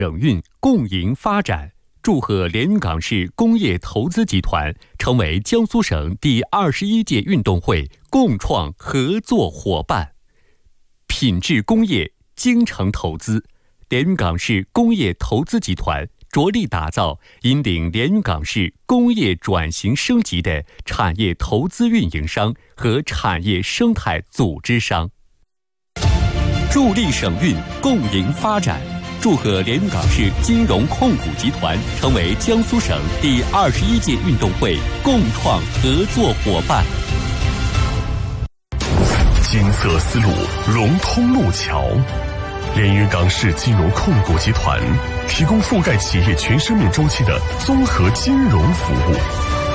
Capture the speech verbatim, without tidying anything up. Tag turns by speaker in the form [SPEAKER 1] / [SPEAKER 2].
[SPEAKER 1] 省运共赢发展，祝贺连云港市工业投资集团成为江苏省第二十一届运动会共创合作伙伴。品质工业，精诚投资，连云港市工业投资集团着力打造引领连云港市工业转型升级的产业投资运营商和产业生态组织商，助力省运共赢发展，祝贺连云港市金融控股集团成为江苏省第二十一届运动会共创合作伙伴。
[SPEAKER 2] 金色丝路融通路桥，连云港市金融控股集团提供覆盖企业全生命周期的综合金融服务。